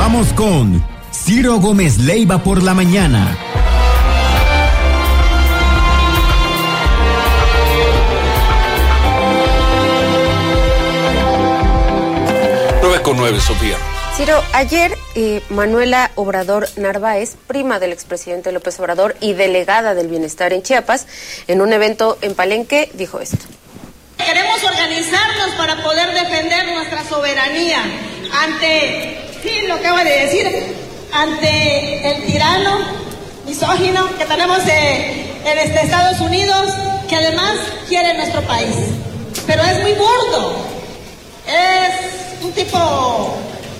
Continuamos con Ciro Gómez Leiva por la mañana. 9:09, Sofía. Ciro, ayer Manuela Obrador Narváez, prima del expresidente López Obrador y delegada del bienestar en Chiapas, en un evento en Palenque, dijo esto. Queremos organizarnos para poder defender nuestra soberanía ante, sí, lo acaba de decir, ante el tirano misógino que tenemos en Estados Unidos, que además quiere nuestro país. Pero es muy burdo, es un tipo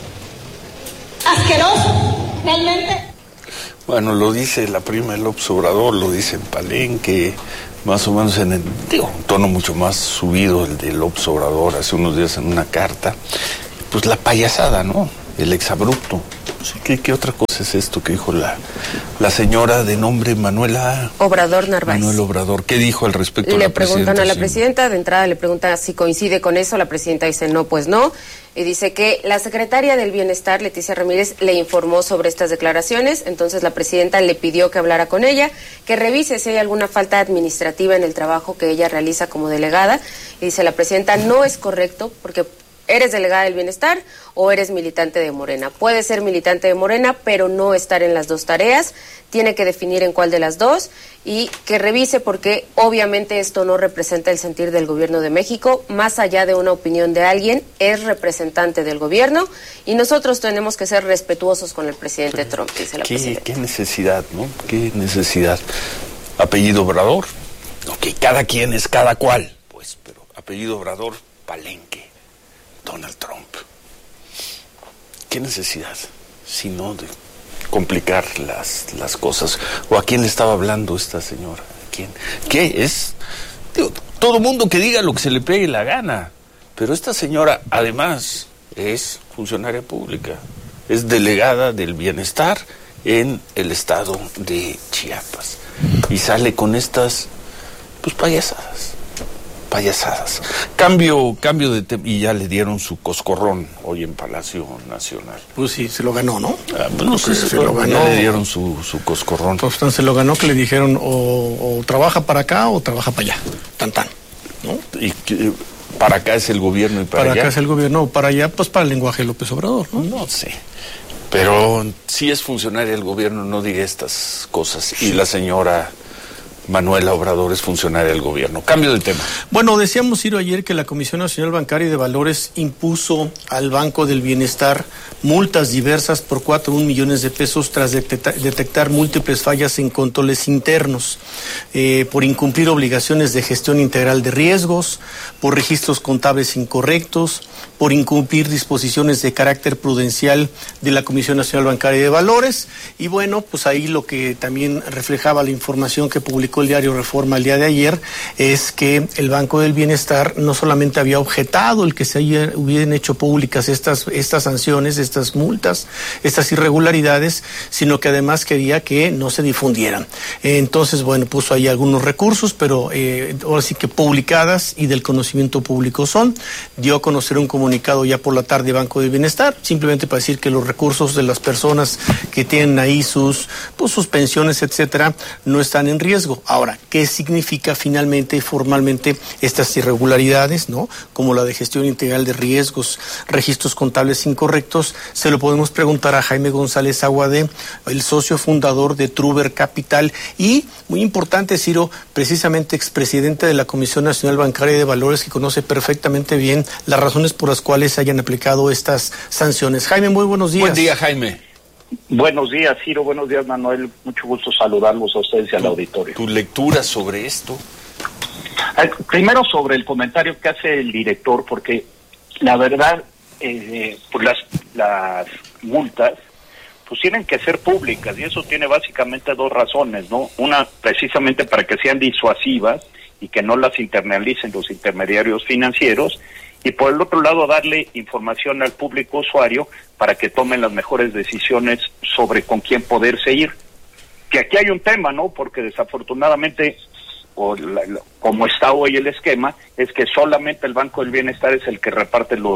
asqueroso, realmente. Bueno, lo dice la prima de López Obrador, lo dice en Palenque, más o menos en un tono mucho más subido el de López Obrador hace unos días en una carta. Pues la payasada, ¿no? El exabrupto. ¿Qué otra cosa es esto que dijo la señora de nombre Manuela Obrador Narváez? Manuel Obrador. ¿Qué dijo al respecto? Le preguntan a la presidenta, de entrada le preguntan si coincide con eso, la presidenta dice no, pues no, y dice que la secretaria del Bienestar, Leticia Ramírez, le informó sobre estas declaraciones, entonces la presidenta le pidió que hablara con ella, que revise si hay alguna falta administrativa en el trabajo que ella realiza como delegada, y dice la presidenta, no es correcto, porque ¿eres delegada del bienestar o eres militante de Morena? Puede ser militante de Morena, pero no estar en las dos tareas. Tiene que definir en cuál de las dos y que revise porque obviamente esto no representa el sentir del gobierno de México. Más allá de una opinión de alguien, es representante del gobierno y nosotros tenemos que ser respetuosos con el presidente Trump, dice la presidenta. ¿Qué necesidad, no? ¿Qué necesidad? Apellido Obrador. Ok, cada quien es cada cual. Pues, pero apellido Obrador, Palenque. Donald Trump. ¿Qué necesidad? Sino de complicar las cosas. ¿O a quién le estaba hablando esta señora? ¿A quién? ¿Qué es? Digo, todo mundo que diga lo que se le pegue la gana. Pero esta señora, además, es funcionaria pública. Es delegada del bienestar en el estado de Chiapas. Y sale con estas, pues, payasadas. Cambio de tema, y ya le dieron su coscorrón hoy en Palacio Nacional. Pues sí, se lo ganó, ¿no? No sé, se lo ganó. Ya le dieron su coscorrón. Pues se lo ganó, que le dijeron o trabaja para acá o trabaja para allá, tan, ¿no? Y para acá es el gobierno y para allá. Para acá es el gobierno o para allá, pues para el lenguaje de López Obrador, ¿no? No sé. Pero si es funcionaria del gobierno, no diga estas cosas. Sí. Y la señora Manuela Obrador es funcionaria del gobierno. Cambio de tema. Bueno, decíamos, Ciro, ayer que la Comisión Nacional Bancaria y de Valores impuso al Banco del Bienestar multas diversas por 4.1 millones de pesos tras detectar múltiples fallas en controles internos, por incumplir obligaciones de gestión integral de riesgos, por registros contables incorrectos, por incumplir disposiciones de carácter prudencial de la Comisión Nacional Bancaria y de Valores. Y bueno, pues ahí lo que también reflejaba la información que publicó el diario Reforma el día de ayer es que el Banco del Bienestar no solamente había objetado el que se hubieran hecho públicas estas sanciones, estas multas, estas irregularidades, sino que además quería que no se difundieran. Entonces, bueno, puso ahí algunos recursos, pero ahora sí que publicadas y del conocimiento público son. Dio a conocer un comunicado ya por la tarde Banco del Bienestar, simplemente para decir que los recursos de las personas que tienen ahí sus pensiones, etcétera, no están en riesgo. Ahora, ¿qué significa finalmente y formalmente estas irregularidades, no? Como la de gestión integral de riesgos, registros contables incorrectos, se lo podemos preguntar a Jaime González Aguade, el socio fundador de Truber Capital y, muy importante, Ciro, precisamente expresidente de la Comisión Nacional Bancaria y de Valores, que conoce perfectamente bien las razones por las cuales se hayan aplicado estas sanciones. Jaime, muy buenos días. Buen día, Jaime. Buenos días, Ciro. Buenos días, Manuel. Mucho gusto saludarlos a ustedes y al auditorio. ¿Tu lectura sobre esto? Primero sobre el comentario que hace el director, porque la verdad, pues las multas pues tienen que ser públicas y eso tiene básicamente dos razones, ¿no? Una, precisamente para que sean disuasivas y que no las internalicen los intermediarios financieros, y por el otro lado darle información al público usuario para que tomen las mejores decisiones sobre con quién poderse ir. Que aquí hay un tema, ¿no? Porque desafortunadamente, como está hoy el esquema, es que solamente el Banco del Bienestar es el que reparte los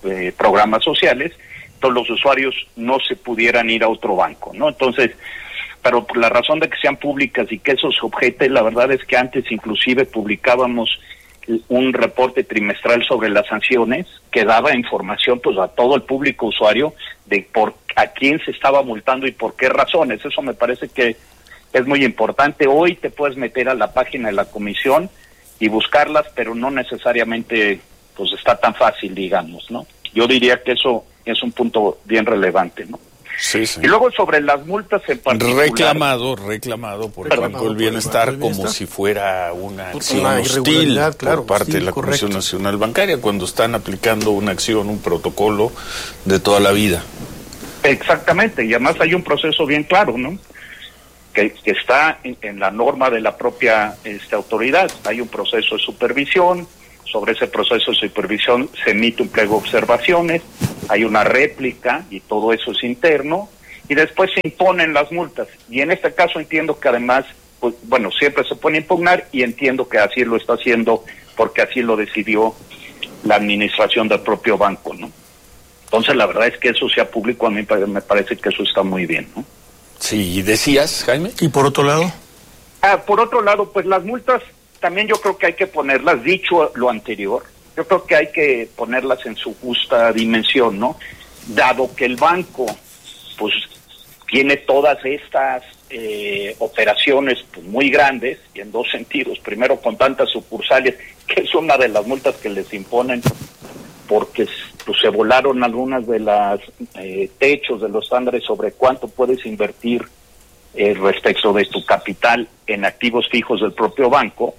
programas sociales, entonces los usuarios no se pudieran ir a otro banco, ¿no? Entonces, pero por la razón de que sean públicas y que eso se objete, la verdad es que antes inclusive publicábamos un reporte trimestral sobre las sanciones que daba información pues a todo el público usuario de a quién se estaba multando y por qué razones. Eso me parece que es muy importante. Hoy te puedes meter a la página de la comisión y buscarlas, pero no necesariamente pues está tan fácil, digamos, ¿no? Yo diría que eso es un punto bien relevante, ¿no? Sí, sí. Y luego sobre las multas en particular. Reclamado por el Banco del Bienestar como si fuera una acción hostil por parte de la Comisión Nacional Bancaria, cuando están aplicando una acción, un protocolo de toda la vida. Exactamente, y además hay un proceso bien claro, ¿no? Que está en la norma de la propia autoridad. Hay un proceso de supervisión. Sobre ese proceso de supervisión se emite un pliego de observaciones, hay una réplica y todo eso es interno, y después se imponen las multas. Y en este caso entiendo que además, pues, bueno, siempre se puede impugnar y entiendo que así lo está haciendo porque así lo decidió la administración del propio banco, ¿no? Entonces la verdad es que eso sea público, a mí me parece que eso está muy bien, ¿no? Sí, ¿decías, Jaime? ¿Y por otro lado? Por otro lado, pues las multas también yo creo que hay que ponerlas, dicho lo anterior, yo creo que hay que ponerlas en su justa dimensión, ¿no? Dado que el banco, pues, tiene todas estas operaciones pues, muy grandes, y en dos sentidos. Primero, con tantas sucursales, que es una de las multas que les imponen, porque pues, se volaron algunas de las techos de los estándares sobre cuánto puedes invertir respecto de tu capital en activos fijos del propio banco.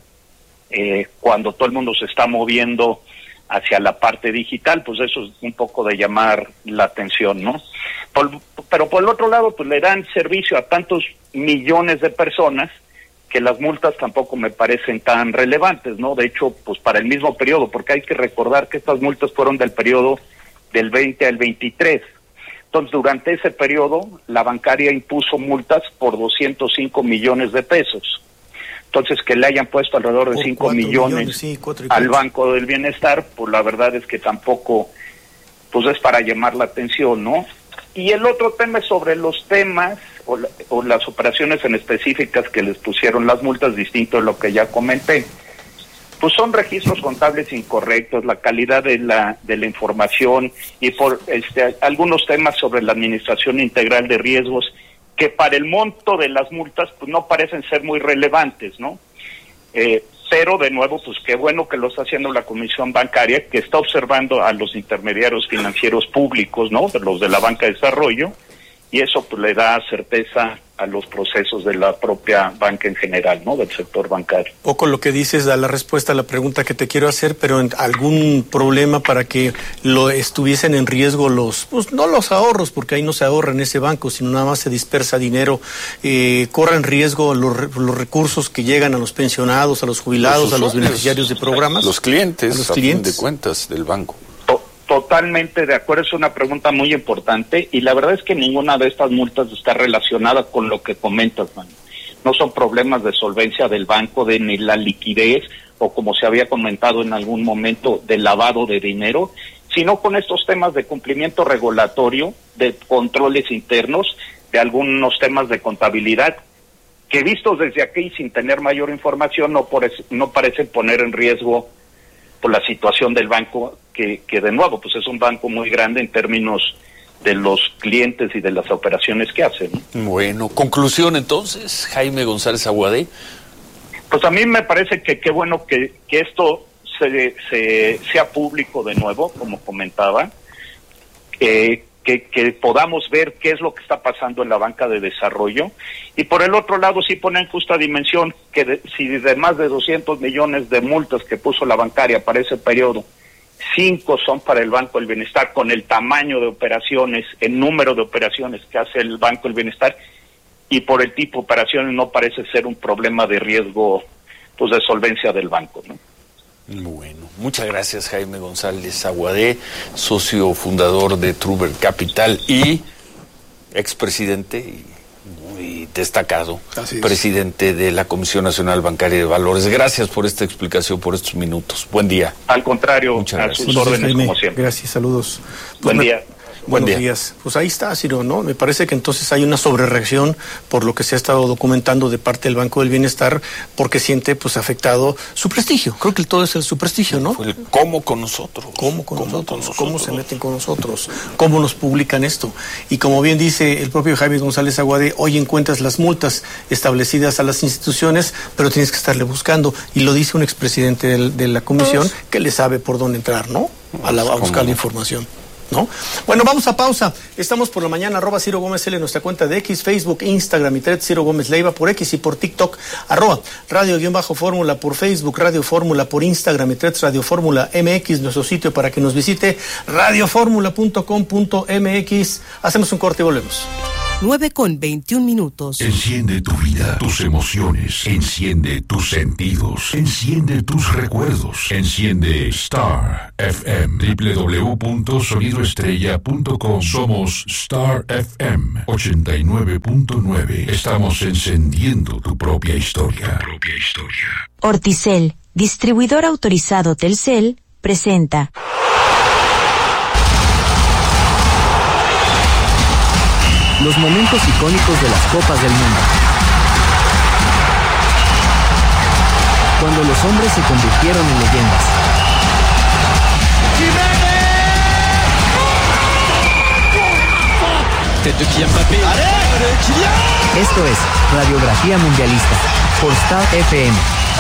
Cuando todo el mundo se está moviendo hacia la parte digital, pues eso es un poco de llamar la atención, ¿no? Pero por el otro lado, pues le dan servicio a tantos millones de personas que las multas tampoco me parecen tan relevantes, ¿no? De hecho, pues para el mismo periodo, porque hay que recordar que estas multas fueron del periodo del 20 al 23. Entonces, durante ese periodo, la bancaria impuso multas por 205 millones de pesos. Entonces, que le hayan puesto alrededor de 5 millones sí, al Banco del Bienestar, pues la verdad es que tampoco, pues es para llamar la atención, ¿no? Y el otro tema es sobre los temas o las operaciones en específicas que les pusieron las multas, distinto de lo que ya comenté. Pues son registros contables incorrectos, la calidad de la información y por algunos temas sobre la administración integral de riesgos que para el monto de las multas pues no parecen ser muy relevantes, ¿no? Pero de nuevo, pues qué bueno que lo está haciendo la Comisión Bancaria, que está observando a los intermediarios financieros públicos, ¿no? De los de la banca de desarrollo, y eso pues le da certeza a los procesos de la propia banca en general, ¿no? Del sector bancario. Poco lo que dices da la respuesta a la pregunta que te quiero hacer, pero algún problema para que lo estuviesen en riesgo pues no los ahorros, porque ahí no se ahorra en ese banco, sino nada más se dispersa dinero, corren riesgo los recursos que llegan a los pensionados, a los jubilados, a los beneficiarios de programas. Los clientes, a fin de cuentas, del banco. Totalmente de acuerdo, es una pregunta muy importante y la verdad es que ninguna de estas multas está relacionada con lo que comentas, man. No son problemas de solvencia del banco, de ni la liquidez o como se había comentado en algún momento de lavado de dinero, sino con estos temas de cumplimiento regulatorio, de controles internos, de algunos temas de contabilidad que vistos desde aquí sin tener mayor información no parecen poner en riesgo por la situación del banco, que de nuevo pues es un banco muy grande en términos de los clientes y de las operaciones que hacen. Bueno, conclusión entonces, Jaime González Aguadé. Pues a mí me parece que qué bueno que esto sea público de nuevo, como comentaba, que podamos ver qué es lo que está pasando en la banca de desarrollo, y por el otro lado sí pone en justa dimensión que si de más de 200 millones de multas que puso la bancaria para ese periodo, 5 son para el Banco del Bienestar, con el tamaño de operaciones, el número de operaciones que hace el Banco del Bienestar, y por el tipo de operaciones no parece ser un problema de riesgo pues de solvencia del banco, ¿no? Bueno, muchas gracias, Jaime González Aguadé, socio fundador de Truber Capital y expresidente y muy destacado presidente de la Comisión Nacional Bancaria de Valores. Gracias por esta explicación, por estos minutos. Buen día. Al contrario, muchas a gracias. sus órdenes, como siempre. Gracias, saludos. Buen día. Buenos días. Pues ahí está, Ciro, ¿no? Me parece que entonces hay una sobrereacción por lo que se ha estado documentando de parte del Banco del Bienestar, porque siente pues afectado su prestigio. Creo que todo es su prestigio, ¿no? ¿Cómo con nosotros? ¿Cómo se meten con nosotros? ¿Cómo nos publican esto? Y como bien dice el propio Jaime González Aguade, hoy encuentras las multas establecidas a las instituciones, pero tienes que estarle buscando. Y lo dice un expresidente de la comisión que le sabe por dónde entrar, ¿no? A buscar la información, ¿no? Bueno, vamos a pausa. Estamos por la mañana, @Ciro Gómez L en nuestra cuenta de X, Facebook, Instagram y Thread, Ciro Gómez Leiva por X y por TikTok, @Radio_Fórmula por Facebook, Radio Fórmula por Instagram y Threads, Radio Fórmula MX, nuestro sitio para que nos visite, radioformula.com.mx. Hacemos un corte y volvemos. 9:21. Enciende tu vida, tus emociones, enciende tus sentidos, enciende tus recuerdos, enciende Star FM, www.sonidoestrella.com. Somos Star FM 89.9. Estamos encendiendo tu propia historia. Orticel, distribuidor autorizado Telcel, presenta los momentos icónicos de las Copas del Mundo. Cuando los hombres se convirtieron en leyendas. Esto es Radiografía Mundialista por Star FM.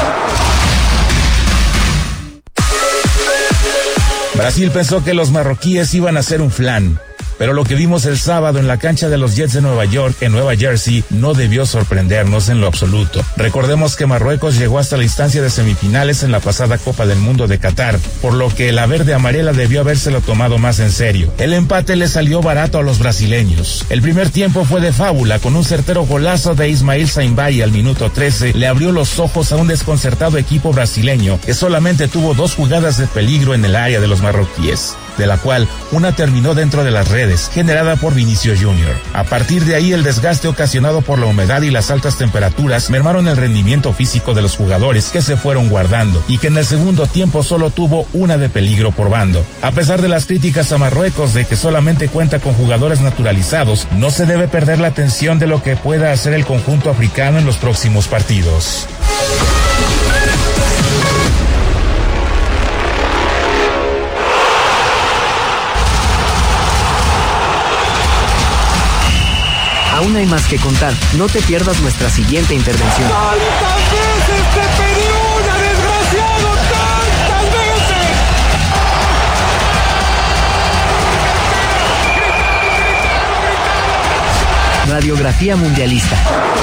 Brasil pensó que los marroquíes iban a hacer un flan, pero lo que vimos el sábado en la cancha de los Jets de Nueva York, en Nueva Jersey, no debió sorprendernos en lo absoluto. Recordemos que Marruecos llegó hasta la instancia de semifinales en la pasada Copa del Mundo de Qatar, por lo que la verde amarela debió habérselo tomado más en serio. El empate le salió barato a los brasileños. El primer tiempo fue de fábula, con un certero golazo de Ismail Saimbay al minuto 13, le abrió los ojos a un desconcertado equipo brasileño, que solamente tuvo 2 jugadas de peligro en el área de los marroquíes, de la cual una terminó dentro de las redes, generada por Vinicius Jr. A partir de ahí, el desgaste ocasionado por la humedad y las altas temperaturas mermaron el rendimiento físico de los jugadores, que se fueron guardando, y que en el segundo tiempo solo tuvo una de peligro por bando. A pesar de las críticas a Marruecos de que solamente cuenta con jugadores naturalizados, no se debe perder la atención de lo que pueda hacer el conjunto africano en los próximos partidos. Aún hay más que contar. No te pierdas nuestra siguiente intervención. ¡Tantas veces te pedí una, desgraciado! ¡Tantas veces! Radiografía Mundialista.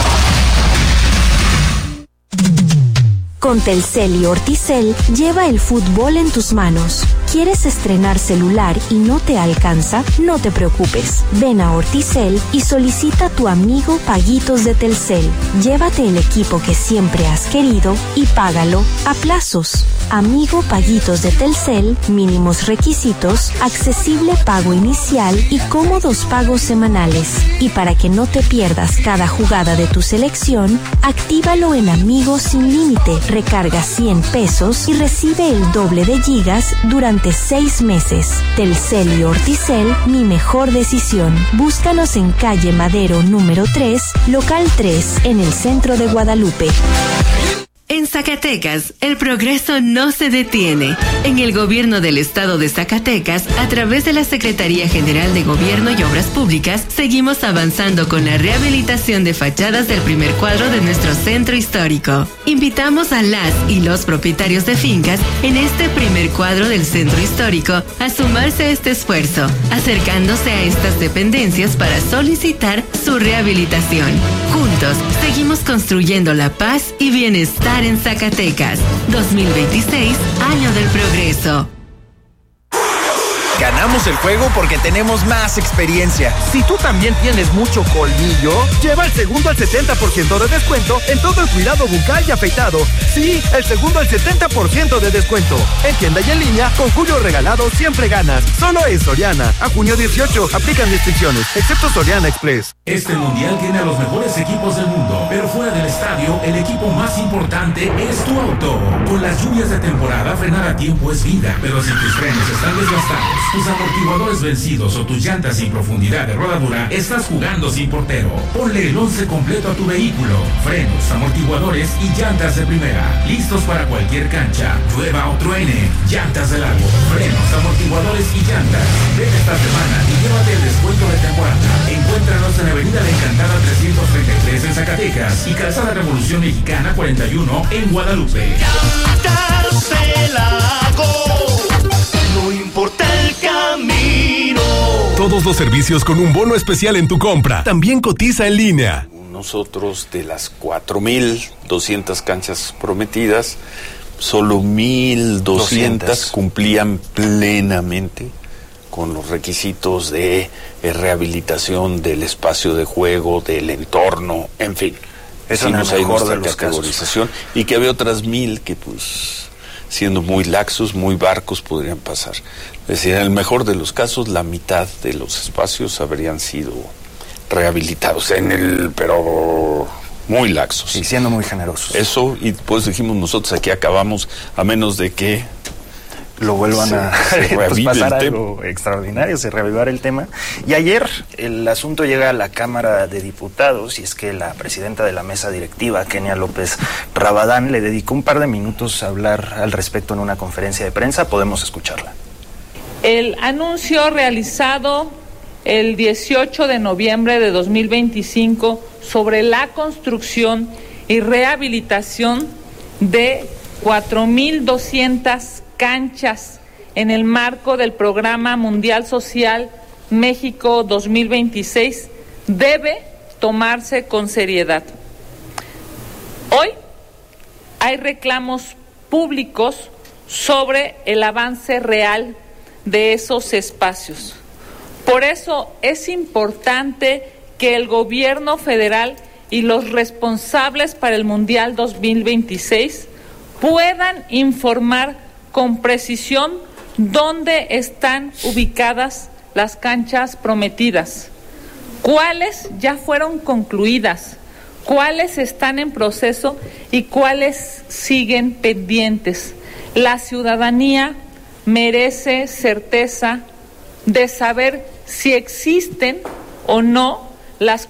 Con Telcel y Orticel, lleva el fútbol en tus manos. ¿Quieres estrenar celular y no te alcanza? No te preocupes. Ven a Orticel y solicita tu amigo Paguitos de Telcel. Llévate el equipo que siempre has querido y págalo a plazos. Amigo Paguitos de Telcel, mínimos requisitos, accesible pago inicial y cómodos pagos semanales. Y para que no te pierdas cada jugada de tu selección, actívalo en Amigos Sin Límite. Recarga 100 pesos y recibe el doble de gigas durante 6 meses. Telcel y Orticel, mi mejor decisión. Búscanos en calle Madero número 3, local 3, en el centro de Guadalupe. En Zacatecas, el progreso no se detiene. En el gobierno del estado de Zacatecas, a través de la Secretaría General de Gobierno y Obras Públicas, seguimos avanzando con la rehabilitación de fachadas del primer cuadro de nuestro centro histórico. Invitamos a las y los propietarios de fincas en este primer cuadro del centro histórico a sumarse a este esfuerzo, acercándose a estas dependencias para solicitar su rehabilitación. Juntos, seguimos construyendo la paz y bienestar en Zacatecas. 2026, año del progreso. Canal Ganamos el juego porque tenemos más experiencia. Si tú también tienes mucho colmillo, lleva el segundo al 70% de descuento en todo el cuidado bucal y afeitado. Sí, el segundo al 70% de descuento. En tienda y en línea, con Julio Regalado siempre ganas. Solo en Soriana. A junio 18, aplican restricciones, excepto Soriana Express. Este mundial tiene a los mejores equipos del mundo, pero fuera del estadio, el equipo más importante es tu auto. Con las lluvias de temporada, frenar a tiempo es vida, pero si tus frenos están desgastados, tus amortiguadores vencidos o tus llantas sin profundidad de rodadura, estás jugando sin portero. Ponle el 11 completo a tu vehículo. Frenos, amortiguadores y llantas de primera. Listos para cualquier cancha, llueva o truene. Llantas del árbol, frenos, amortiguadores y llantas. Ven esta semana y llévate el descuento de temporada. Encuéntranos en Avenida La Encantada 333 en Zacatecas y Calzada Revolución Mexicana 41 en Guadalupe. No importa el camino. Todos los servicios con un bono especial en tu compra. También cotiza en línea. Nosotros, de las 4,200 canchas prometidas, solo 1,200 cumplían plenamente con los requisitos de rehabilitación del espacio de juego, del entorno, en fin. Eso es el mejor de los categorización casos. Y que había otras 1,000 que, pues, siendo muy laxos, muy barcos, podrían pasar. Es decir, en el mejor de los casos, la mitad de los espacios habrían sido rehabilitados, pero muy laxos. Y siendo muy generosos. Eso, y pues dijimos nosotros, aquí acabamos, a menos de que lo vuelvan a pues pasar algo extraordinario, se reavivar el tema. Y ayer el asunto llega a la Cámara de Diputados, y es que la presidenta de la mesa directiva, Kenia López Rabadán, le dedicó un par de minutos a hablar al respecto en una conferencia de prensa. Podemos escucharla. El anuncio realizado el 18 de noviembre de 2025 sobre la construcción y rehabilitación de 4,200 canchas en el marco del Programa Mundial Social México 2026 debe tomarse con seriedad. Hoy hay reclamos públicos sobre el avance real de esos espacios. Por eso es importante que el gobierno federal y los responsables para el Mundial 2026 puedan informar con precisión dónde están ubicadas las canchas prometidas, cuáles ya fueron concluidas, cuáles están en proceso y cuáles siguen pendientes. La ciudadanía merece certeza de saber si existen o no las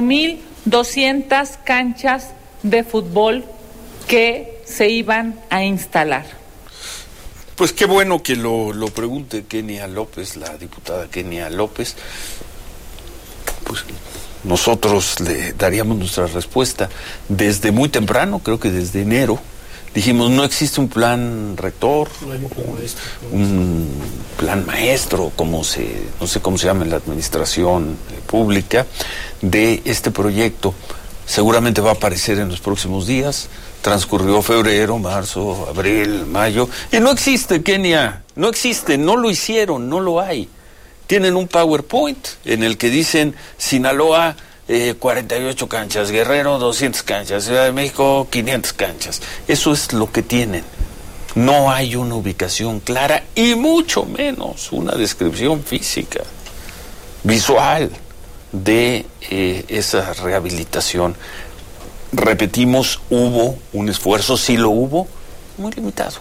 4,200 canchas de fútbol que se iban a instalar. Pues qué bueno que lo pregunte Kenia López, la diputada Kenia López. Pues nosotros le daríamos nuestra respuesta. Desde muy temprano, creo que desde enero, dijimos, no existe un plan rector, un plan maestro, no sé cómo se llama en la administración pública, de este proyecto. Seguramente va a aparecer en los próximos días. Transcurrió febrero, marzo, abril, mayo, y no existe, Kenia, no existe, no lo hicieron, no lo hay. Tienen un PowerPoint en el que dicen Sinaloa 48 canchas, Guerrero 200 canchas, Ciudad de México 500 canchas. Eso es lo que tienen. No hay una ubicación clara y mucho menos una descripción física, visual de esa rehabilitación. Repetimos, hubo un esfuerzo, sí lo hubo, muy limitado,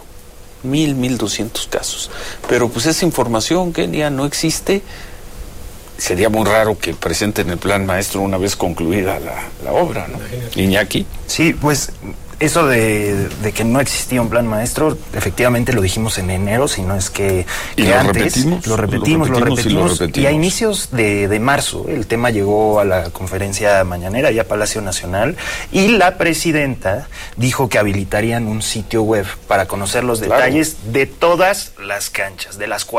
1,200 casos. Pero pues esa información, Kenia, no existe. Sería muy raro que presenten el plan maestro una vez concluida la obra, ¿no? Iñaki. Sí, pues eso de que no existía un plan maestro, efectivamente lo dijimos en enero, si no es que antes. Lo repetimos. Y a inicios de marzo el tema llegó a la conferencia mañanera y a Palacio Nacional, y la presidenta dijo que habilitarían un sitio web para conocer los detalles de todas las canchas, de las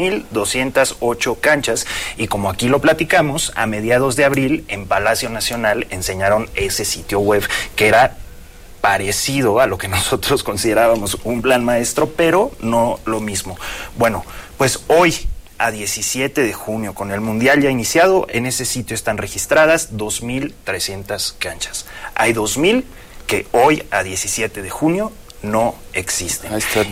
4,208 canchas, y como aquí lo platicamos, a mediados de abril en Palacio Nacional enseñaron ese sitio web que era parecido a lo que nosotros considerábamos un plan maestro, pero no lo mismo. Bueno, pues hoy a 17 de junio, con el Mundial ya iniciado, en ese sitio están registradas 2.300 canchas. Hay 2.000 que hoy, a 17 de junio, no existen. Ahí está,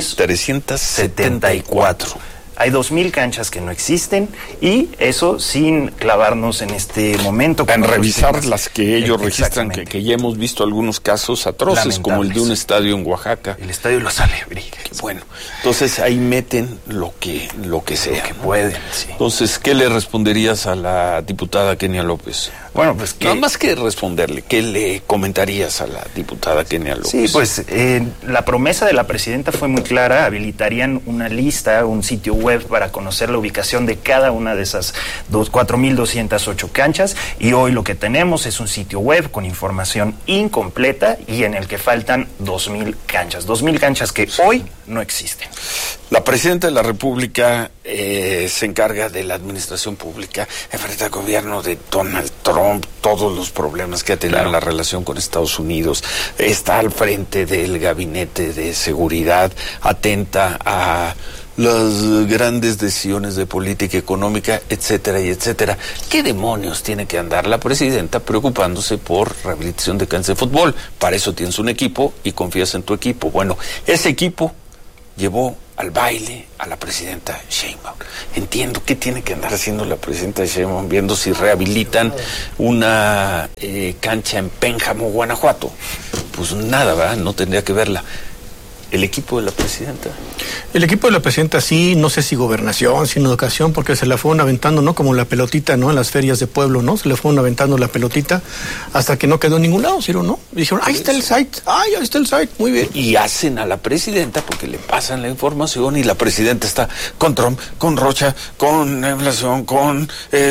2.374. Hay 2.000 canchas que no existen, y eso sin clavarnos en este momento. En revisar las que ellos registran, que ya hemos visto algunos casos atroces, como el de un estadio en Oaxaca. El estadio Los Alebrijes. Bueno, entonces ahí meten lo que sea. Lo que pueden, sí. Entonces, ¿qué le responderías a la diputada Kenia López? Bueno, pues que... Nada más que responderle, ¿qué le comentarías a la diputada Kenia López? Sí, pues la promesa de la presidenta fue muy clara. Habilitarían una lista, un sitio web para conocer la ubicación de cada una de esas 4.208 canchas, y hoy lo que tenemos es un sitio web con información incompleta y en el que faltan 2.000 canchas. 2.000 canchas que hoy no existen. La presidenta de la República se encarga de la administración pública, enfrenta al gobierno de Donald Trump, todos los problemas que ha tenido en la relación con Estados Unidos, está al frente del gabinete de seguridad, atenta a las grandes decisiones de política económica, etcétera y etcétera. ¿Qué demonios tiene que andar la presidenta preocupándose por rehabilitación de canchas de fútbol? Para eso tienes un equipo y confías en tu equipo. Bueno, ese equipo llevó al baile a la presidenta Sheinbaum. Entiendo qué tiene que andar haciendo la presidenta Sheinbaum, viendo si rehabilitan una cancha en Pénjamo, Guanajuato. Pues nada, ¿verdad? No tendría que verla. ¿El equipo de la presidenta? El equipo de la presidenta sí, no sé si gobernación, sino educación, porque se la fueron aventando, ¿no? Como la pelotita, ¿no? En las ferias de pueblo, ¿no? Se le fueron aventando la pelotita hasta que no quedó en ningún lado, ¿sí o no? Y dijeron, ahí está el site, ahí está el site, muy bien. Y hacen a la presidenta porque le pasan la información y la presidenta está con Trump, con Rocha, con la inflación, con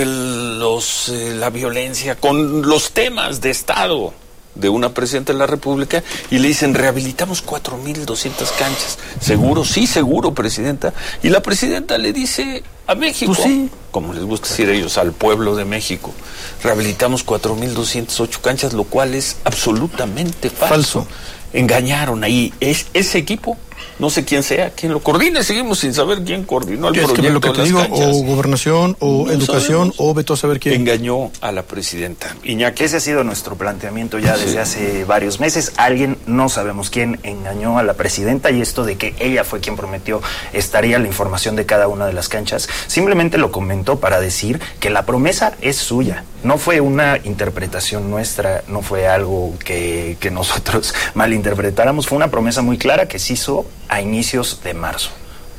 la violencia, con los temas de Estado de una presidenta de la República, y le dicen, rehabilitamos 4.200 canchas. ¿Seguro? Sí, seguro, presidenta. Y la presidenta le dice a México, pues sí, como les gusta decir a ellos, al pueblo de México, rehabilitamos 4.208 canchas, lo cual es absolutamente falso. Engañaron ahí. Ese equipo, no sé quién sea, quién lo coordina, seguimos sin saber quién coordinó el proyecto. Que lo que te digo, canchas, o gobernación, o no educación, sabemos, o veto a saber quién. Engañó a la presidenta. Iñaki, ese ha sido nuestro planteamiento ya desde hace varios meses. Alguien, no sabemos quién, engañó a la presidenta, y esto de que ella fue quien prometió estaría la información de cada una de las canchas, simplemente lo comentó para decir que la promesa es suya. No fue una interpretación nuestra, no fue algo que nosotros malinterpretáramos, fue una promesa muy clara que se hizo a inicios de marzo.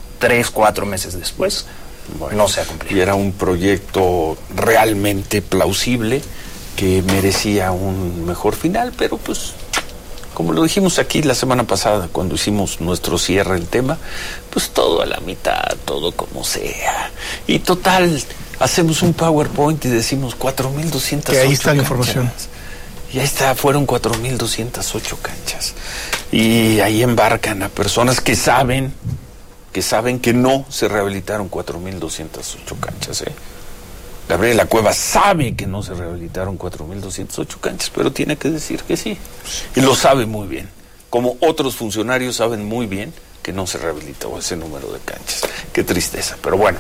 3-4 meses después, no se ha cumplido. Y era un proyecto realmente plausible que merecía un mejor final, pero pues, como lo dijimos aquí la semana pasada, cuando hicimos nuestro cierre del tema, pues todo a la mitad, todo como sea. Y total, hacemos un PowerPoint y decimos 4.208 que ahí está la información. Y ahí está, fueron 4.208 canchas. Y ahí embarcan a personas que saben que no se rehabilitaron 4.208 canchas. Gabriela Cueva sabe que no se rehabilitaron 4.208 canchas, pero tiene que decir que sí. Y lo sabe muy bien. Como otros funcionarios saben muy bien que no se rehabilitó ese número de canchas. Qué tristeza, pero bueno.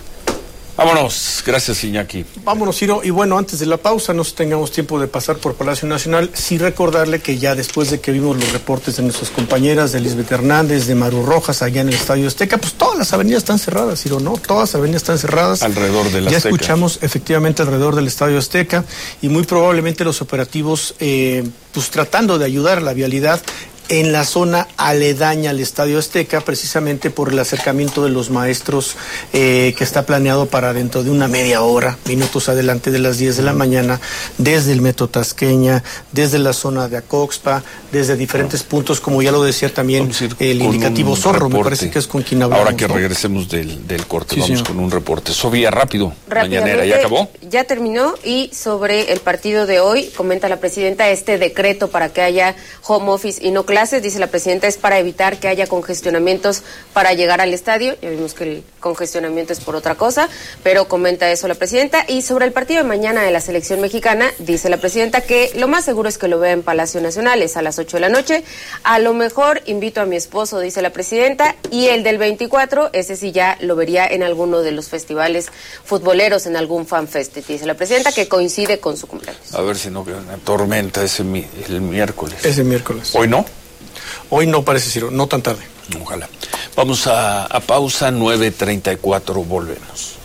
Vámonos, gracias Iñaki. Vámonos, Ciro, y bueno, antes de la pausa, no tengamos tiempo de pasar por Palacio Nacional, sí recordarle que ya después de que vimos los reportes de nuestras compañeras, de Lisbeth Hernández, de Maru Rojas, allá en el Estadio Azteca, pues todas las avenidas están cerradas, Ciro, ¿no? Todas las avenidas están cerradas. Alrededor del Azteca. Ya escuchamos efectivamente alrededor del Estadio Azteca, y muy probablemente los operativos, pues tratando de ayudar a la vialidad en la zona aledaña al Estadio Azteca, precisamente por el acercamiento de los maestros que está planeado para dentro de una media hora, minutos adelante de las 10 de la mañana, desde el Metro Tasqueña, desde la zona de Acoxpa, desde diferentes puntos, como ya lo decía también el indicativo Zorro, me parece que es con quien hablamos. Ahora que regresemos del corte, sí, vamos señor. Con un reporte. Sofía, rápido, mañanera, ¿ya acabó? Ya terminó, y sobre el partido de hoy, comenta la presidenta este decreto para que haya home office y no clases, dice la presidenta, es para evitar que haya congestionamientos para llegar al estadio. Ya vimos que el congestionamiento es por otra cosa, pero comenta eso la presidenta. Y sobre el partido de mañana de la selección mexicana, dice la presidenta que lo más seguro es que lo vea en Palacio Nacional, es a las 8 de la noche. A lo mejor invito a mi esposo, dice la presidenta, y el del 24, ese sí ya lo vería en alguno de los festivales futboleros, en algún fanfest, dice la presidenta, que coincide con su cumpleaños. A ver si no queda una tormenta el miércoles. Ese miércoles. ¿Hoy no? Hoy no parece, Ciro, no tan tarde. Ojalá. Vamos a pausa, 9:34, volvemos.